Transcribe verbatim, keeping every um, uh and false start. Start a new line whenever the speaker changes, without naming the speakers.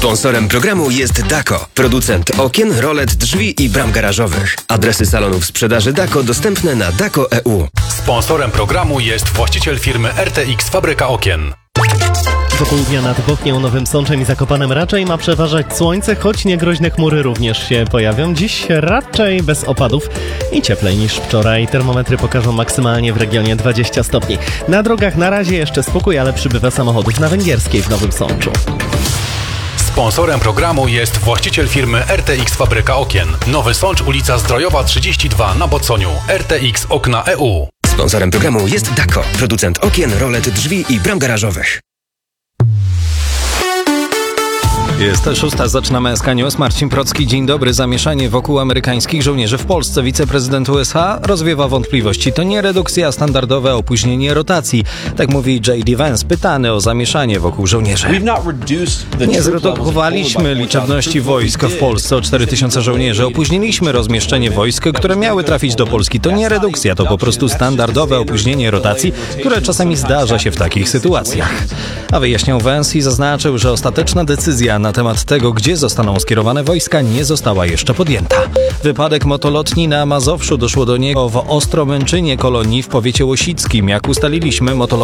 Sponsorem programu jest Dako, producent okien, rolet, drzwi i bram garażowych. Adresy salonów sprzedaży Dako dostępne na dako kropka e u.
Sponsorem programu jest właściciel firmy R T X Fabryka Okien.
Do południa nad Bochnią, Nowym Sączem i Zakopanem raczej ma przeważać słońce, choć niegroźne chmury również się pojawią. Dziś raczej bez opadów i cieplej niż wczoraj. Termometry pokażą maksymalnie w regionie dwadzieścia stopni. Na drogach na razie jeszcze spokój, ale przybywa samochodów na Węgierskiej w Nowym Sączu.
Sponsorem programu jest właściciel firmy R T X Fabryka Okien. Nowy Sącz, ulica Zdrojowa trzydzieści dwa na Boconiu. R T X Okna kropka e u.
Sponsorem programu jest Dako, producent okien, rolet, drzwi i bram garażowych.
Jest szósta, zaczynamy S K News. Marcin Procki, dzień dobry. Zamieszanie wokół amerykańskich żołnierzy w Polsce. Wiceprezydent U S A rozwiewa wątpliwości. To nie redukcja, a standardowe opóźnienie rotacji. Tak mówi J D Vance, pytany o zamieszanie wokół żołnierzy. Nie zredukowaliśmy liczebności wojsk w Polsce o cztery tysiące żołnierzy. Opóźniliśmy rozmieszczenie wojsk, które miały trafić do Polski. To nie redukcja, to po prostu standardowe opóźnienie rotacji, które czasami zdarza się w takich sytuacjach. A wyjaśniał Vance i zaznaczył, że ostateczna decyzja na temat tego, gdzie zostaną skierowane wojska, nie została jeszcze podjęta. Wypadek motolotni na Mazowszu. Doszło do niego w Ostromęczynie, kolonii w powiecie łosickim. Jak ustaliliśmy, motolotnia